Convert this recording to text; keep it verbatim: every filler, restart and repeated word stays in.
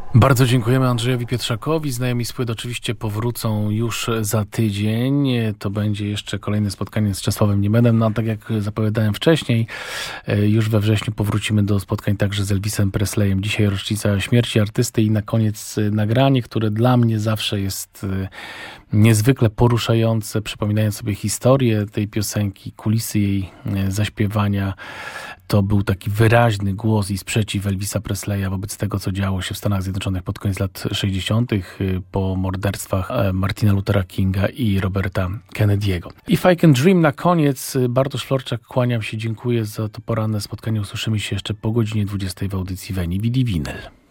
Bardzo dziękujemy Andrzejowi Pietrzakowi. Znajomi z płyt oczywiście powrócą już za tydzień. To będzie jeszcze kolejne spotkanie z Czesławem Niemedem. No, tak jak zapowiadałem wcześniej, już we wrześniu powrócimy do spotkań także z Elvisem Presleyem. Dzisiaj rocznica śmierci artysty i na koniec nagranie, które dla mnie zawsze jest niezwykle poruszające, przypominając sobie historię tej piosenki, kulisy jej zaśpiewania. To był taki wyraźny głos i sprzeciw Elvisa Presleya wobec tego, co działo się w Stanach Zjednoczonych pod koniec lat sześćdziesiątych po morderstwach Martina Luthera Kinga i Roberta Kennedy'ego. If I Can Dream na koniec. Bartosz Florczak, kłaniam się, dziękuję za to poranne spotkanie. Usłyszymy się jeszcze po godzinie dwudziestej w audycji Veni Vidi Vinyl.